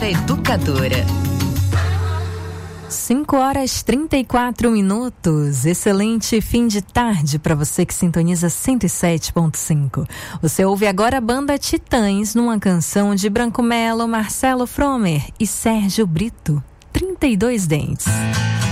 Hora Educadora. 5h34. Excelente fim de tarde para você que sintoniza 107.5. Você ouve agora a banda Titãs numa canção de Branco Melo, Marcelo Fromer e Sérgio Brito, 32 Dentes.